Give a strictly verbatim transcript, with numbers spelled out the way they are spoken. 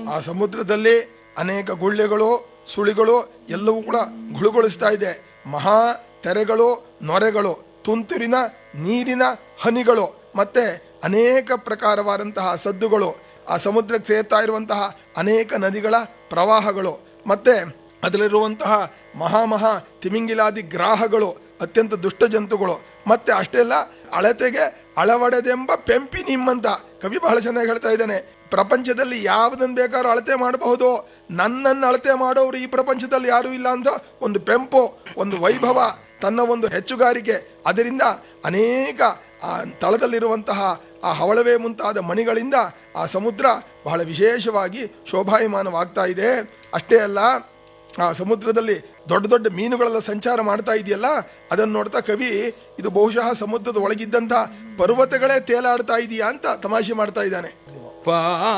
ಆ ಸಮುದ್ರದಲ್ಲಿ ಅನೇಕ ಗುಳ್ಳೆಗಳು ಸುಳಿಗಳು ಎಲ್ಲವೂ ಕೂಡ ಗುಳುಗೊಳಿಸ್ತಾ ಇದೆ. ಮಹಾ ತೆರೆಗಳು, ನೊರೆಗಳು, ತುಂತುರಿನ ನೀರಿನ ಹನಿಗಳು, ಮತ್ತೆ ಅನೇಕ ಪ್ರಕಾರವಾದಂತಹ ಸದ್ದುಗಳು, ಆ ಸಮುದ್ರಕ್ಕೆ ಸೇರ್ತಾ ಇರುವಂತಹ ಅನೇಕ ನದಿಗಳ ಪ್ರವಾಹಗಳು, ಮತ್ತೆ ಅದರಲ್ಲಿರುವಂತಹ ಮಹಾಮಹಾ ತಿಮಿಂಗಿಲಾದಿ ಗ್ರಾಹಗಳು, ಅತ್ಯಂತ ದುಷ್ಟ ಜಂತುಗಳು, ಮತ್ತೆ ಅಷ್ಟೇ ಅಲ್ಲ ಅಳತೆಗೆ ಅಳವಡದೆಂಬ ಪೆಂಪಿ ನಿಮ್ಮಂತ ಕವಿ ಬಹಳ ಚೆನ್ನಾಗಿ ಹೇಳ್ತಾ ಇದ್ದಾನೆ. ಪ್ರಪಂಚದಲ್ಲಿ ಯಾವುದನ್ನು ಬೇಕಾದ್ರೂ ಅಳತೆ ಮಾಡಬಹುದು, ನನ್ನನ್ನು ಅಳತೆ ಮಾಡೋರು ಈ ಪ್ರಪಂಚದಲ್ಲಿ ಯಾರೂ ಇಲ್ಲ ಅಂತ ಒಂದು ಪೆಂಪು, ಒಂದು ವೈಭವ, ತನ್ನ ಒಂದು ಹೆಚ್ಚುಗಾರಿಕೆ, ಅದರಿಂದ ಅನೇಕ ಆ ತಳದಲ್ಲಿರುವಂತಹ ಆ ಹವಳವೇ ಮುಂತಾದ ಮಣಿಗಳಿಂದ ಆ ಸಮುದ್ರ ಬಹಳ ವಿಶೇಷವಾಗಿ ಶೋಭಾಯಮಾನವಾಗ್ತಾ ಇದೆ. ಅಷ್ಟೇ ಅಲ್ಲ, ಆ ಸಮುದ್ರದಲ್ಲಿ ದೊಡ್ಡ ದೊಡ್ಡ ಮೀನುಗಳೆಲ್ಲ ಸಂಚಾರ ಮಾಡ್ತಾ ಇದೆಯಲ್ಲ, ಅದನ್ನು ನೋಡ್ತಾ ಕವಿ ಇದು ಬಹುಶಃ ಸಮುದ್ರದ ಒಳಗಿದ್ದಂಥ ಪರ್ವತಗಳೇ ತೇಲಾಡ್ತಾ ಇದೆಯಾ ಅಂತ ತಮಾಷೆ ಮಾಡ್ತಾ ಇದ್ದಾನೆ.